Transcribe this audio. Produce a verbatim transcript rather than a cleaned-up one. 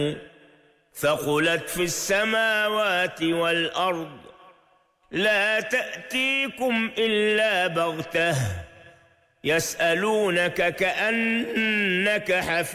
ثقلت في السماوات والأرض لا تأتيكم إلا بغتة يسألونك كأنك حفي